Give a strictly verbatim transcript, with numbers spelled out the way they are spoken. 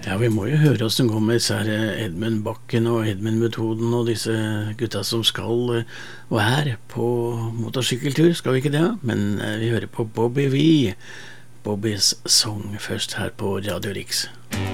Ja, vi må jo høre oss den går med disse her Edmund Bakken og Edmund-metoden og disse gutta som skal og er på motorsykkeltur, skal vi ikke det? Men vi hører på Bobby V, Bobbys Song først her på Radio Rix.